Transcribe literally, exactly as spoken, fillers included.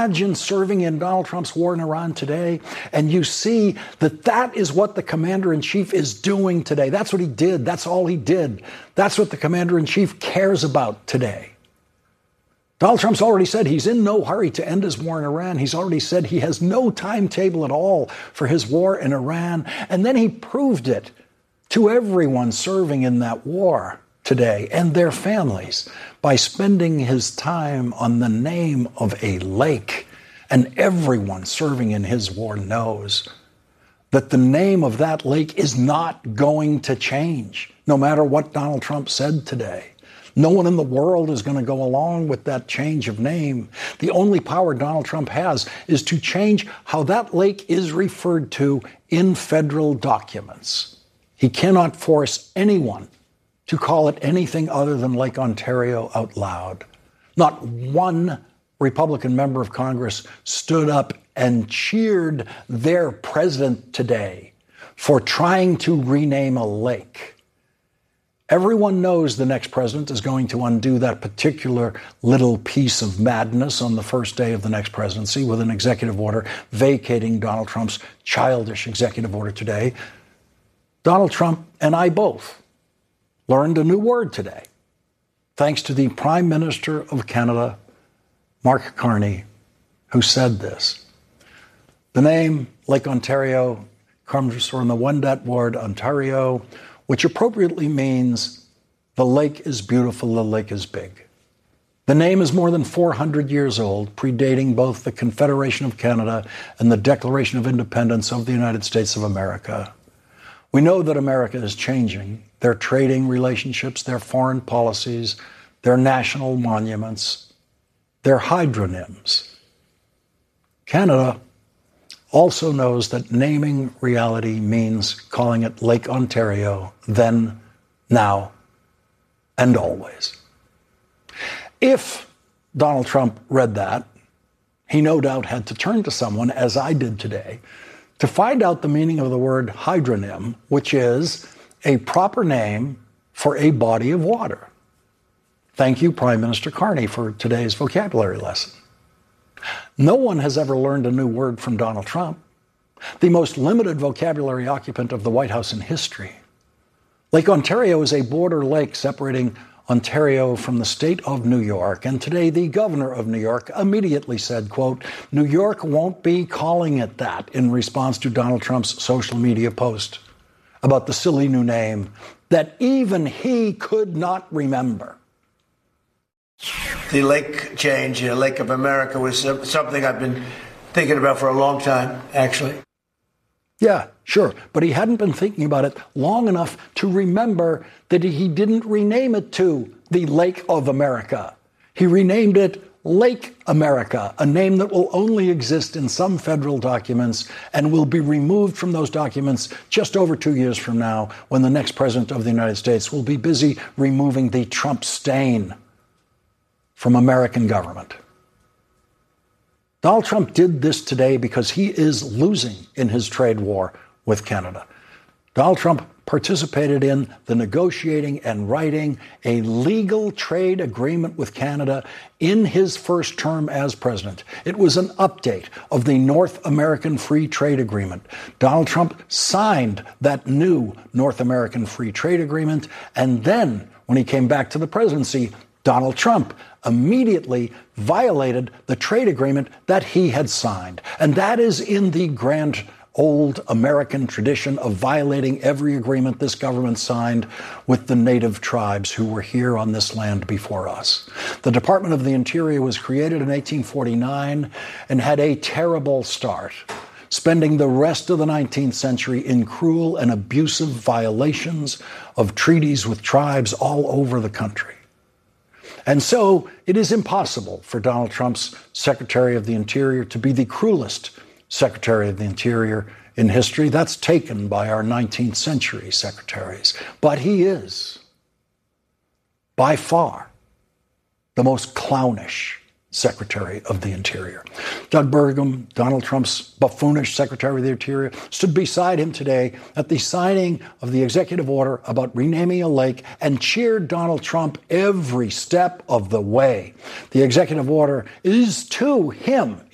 imagine serving in Donald Trump's war in Iran today? And you see that that is what the commander-in-chief is doing today. That's what he did. That's all he did. That's what the commander-in-chief cares about today. Donald Trump's already said he's in no hurry to end his war in Iran. He's already said he has no timetable at all for his war in Iran. And then he proved it to everyone serving in that war today and their families by spending his time on the name of a lake. And everyone serving in his war knows that the name of that lake is not going to change, no matter what Donald Trump said today. No one in the world is going to go along with that change of name. The only power Donald Trump has is to change how that lake is referred to in federal documents. He cannot force anyone to call it anything other than Lake Ontario out loud. Not one Republican member of Congress stood up and cheered their president today for trying to rename a lake. Everyone knows the next president is going to undo that particular little piece of madness on the first day of the next presidency with an executive order vacating Donald Trump's childish executive order today. Donald Trump and I both learned a new word today, thanks to the Prime Minister of Canada, Mark Carney, who said this. The name Lake Ontario comes from the Wendat word Ontario, which appropriately means the lake is beautiful, the lake is big. The name is more than four hundred years old, predating both the Confederation of Canada and the Declaration of Independence of the United States of America. We know that America is changing their trading relationships, their foreign policies, their national monuments, their hydronyms. Canada also knows that naming reality means calling it Lake Ontario then, now, and always. If Donald Trump read that, he no doubt had to turn to someone, as I did today, to find out the meaning of the word hydronym, which is a proper name for a body of water. Thank you, Prime Minister Carney, for today's vocabulary lesson. No one has ever learned a new word from Donald Trump, the most limited vocabulary occupant of the White House in history. Lake Ontario is a border lake separating Ontario from the state of New York. And today, the governor of New York immediately said, quote, New York won't be calling it that, in response to Donald Trump's social media post about the silly new name that even he could not remember. The lake change, uh, Lake of America, was something I've been thinking about for a long time, actually. Yeah, sure. But he hadn't been thinking about it long enough to remember that he didn't rename it to the Lake of America. He renamed it Lake America, a name that will only exist in some federal documents and will be removed from those documents just over two years from now, when the next president of the United States will be busy removing the Trump stain from American government. Donald Trump did this today because he is losing in his trade war with Canada. Donald Trump participated in the negotiating and writing a legal trade agreement with Canada in his first term as president. It was an update of the North American Free Trade Agreement. Donald Trump signed that new North American Free Trade Agreement, and then when he came back to the presidency, Donald Trump immediately violated the trade agreement that he had signed. And that is in the grand old American tradition of violating every agreement this government signed with the native tribes who were here on this land before us. The Department of the Interior was created in eighteen forty-nine and had a terrible start, spending the rest of the nineteenth century in cruel and abusive violations of treaties with tribes all over the country. And so it is impossible for Donald Trump's Secretary of the Interior to be the cruelest Secretary of the Interior in history. That's taken by our nineteenth century secretaries. But he is, by far, the most clownish Secretary of the Interior. Doug Burgum, Donald Trump's buffoonish Secretary of the Interior, stood beside him today at the signing of the executive order about renaming a lake and cheered Donald Trump every step of the way. The executive order is to him